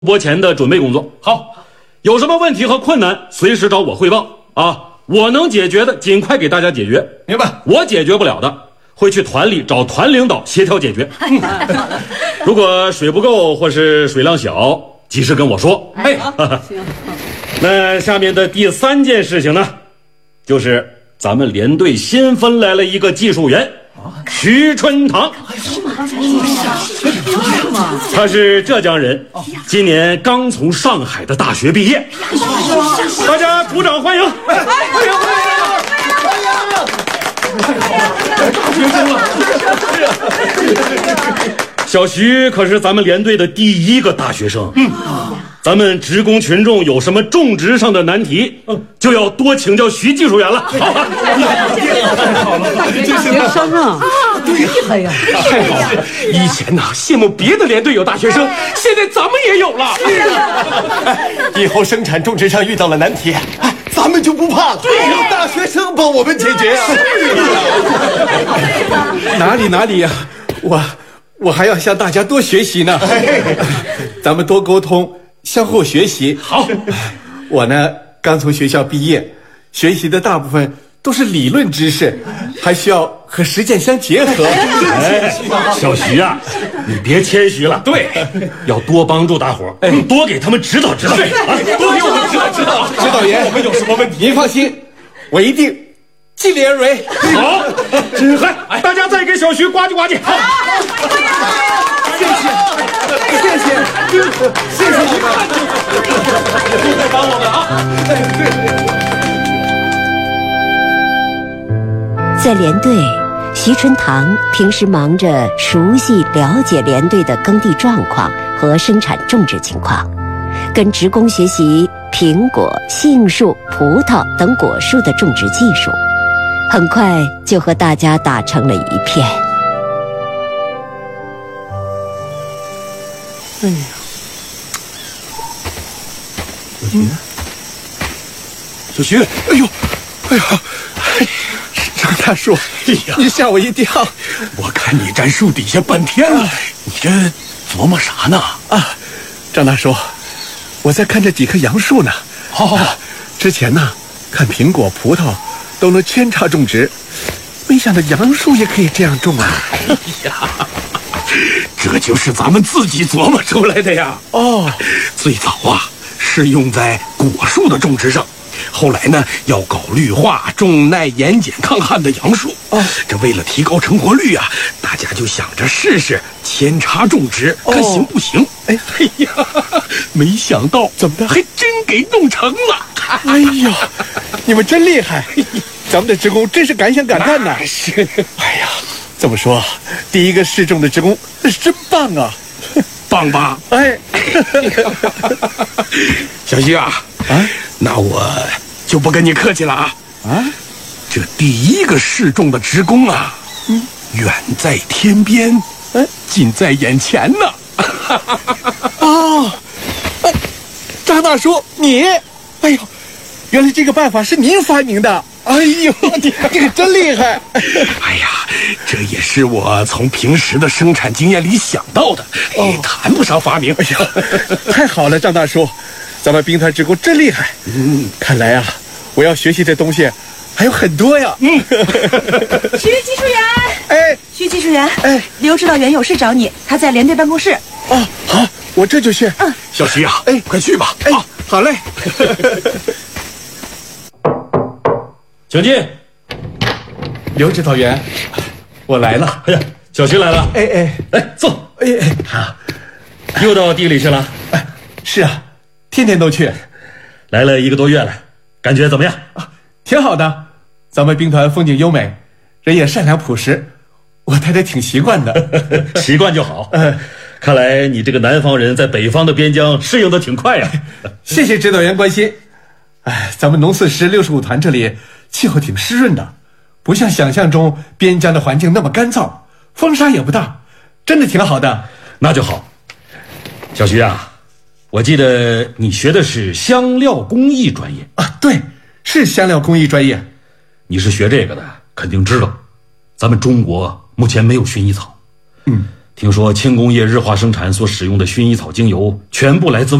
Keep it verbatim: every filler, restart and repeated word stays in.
播前的准备工作。好，有什么问题和困难，随时找我汇报啊！我能解决的，尽快给大家解决。 明白。我解决不了的，会去团里找团领导协调解决。如果水不够或是水量小，及时跟我说。哎，行。那下面的第三件事情呢，就是咱们连队新分来了一个技术员。徐春堂，他是浙江人，今年刚从上海的大学毕业，大家鼓掌欢迎！欢迎欢迎欢迎！小徐可是咱们连队的第一个大学生，嗯，咱们职工群众有什么种植上的难题，嗯，就要多请教徐技术员了。好吧，太好了， 大学生啊，厉害呀！ 太好了！以前呢，羡慕别的连队有大学生，现在咱们也有了。 以后生产种植上遇到了难题，哎，咱们就不怕了，有大学生帮我们解决啊！ 哪里哪里呀，我。我还要向大家多学习呢，咱们多沟通，相互学习。 好， 我呢刚从学校毕业，学习的大部分都是理论知识，还需要和实践相结合。 哎，小徐啊，你别谦虚了，对，要多帮助大伙，哎，多给他们指导指导，啊，多给我们指导指导。 指导员， 我们有什么问题， 您放心，我一定尽力而为。 好，真嗨！大家再给小徐呱唧呱唧。好， 谢谢，谢谢，谢谢你们， 都在帮我们啊！ 在连队，徐春堂平时忙着熟悉了解连队的耕地状况和生产种植情况，跟职工学习苹果、杏树、葡萄等果树的种植技术。很快就和大家打成了一片。 哎呀， 小徐， 小徐，哎呦，哎呀，张大叔，哎呀，你吓我一跳！ 我看你站树底下半天了，你这琢磨啥呢？ 啊，张大叔，我在看这几棵杨树呢。 哦， 啊，之前呢，看苹果、葡萄都能扦插种植，没想到杨树也可以这样种啊！ 哎呀，这就是咱们自己琢磨出来的呀！ 哦， 最早啊是用在果树的种植上，后来呢要搞绿化，种耐盐碱抗旱的杨树。哦，这为了提高成活率啊，大家就想着试试扦插种植，看行不行？ 哎， 哎呀，没想到怎么的， 还真给弄成了！ 哎呦，你们真厉害！咱们的职工真是敢想敢干呐！ 是， 哎呀，这么说，第一个试种的职工那是真棒啊！ 棒吧？ 哎， 小徐啊，啊，那我就不跟你客气了啊！啊，这第一个试种的职工啊，嗯，远在天边，哎，近在眼前呢。 哦，哎，张大叔，你，哎呦，原来这个办法是您发明的。哎呦，你这个真厉害！ 哎呀，这也是我从平时的生产经验里想到的，哎，谈不上发明。 哎呀，太好了，张大叔，咱们兵团职工真厉害。嗯，看来啊，我要学习的东西还有很多呀。嗯， 徐技术员， 哎， 徐技术员， 哎， 刘指导员有事找你，他在连队办公室。 哦，好，我这就去。 嗯，小徐啊，哎，快去吧。 哎，好嘞。 请进， 刘指导员，我来了。 哎呀，小徐来了。 哎哎， 来坐。 哎哎，好， 又到地里去了？ 哎，是啊，天天都去， 来了一个多月了，感觉怎么样？ 啊，挺好的。咱们兵团风景优美，人也善良朴实，我待得挺习惯的。 习惯就好。嗯，看来你这个南方人在北方的边疆适应的挺快呀。 谢谢指导员关心。哎，咱们农四师六十五团这里气候挺湿润的，不像想象中边疆的环境那么干燥，风沙也不大，真的挺好的。 那就好。小徐啊，我记得你学的是香料工艺专业啊？对，是香料工艺专业。 你是学这个的，肯定知道，咱们中国目前没有薰衣草。嗯， 听说轻工业日化生产所使用的薰衣草精油全部来自